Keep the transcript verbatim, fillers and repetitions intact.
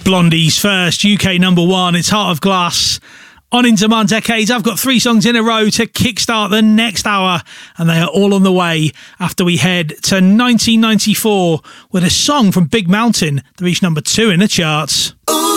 Blondie's first U K number one. It's Heart of Glass. On In Demand Decades, I've got three songs in a row to kickstart the next hour, and they are all on the way after we head to nineteen ninety-four with a song from Big Mountain that reached number two in the charts. Ooh.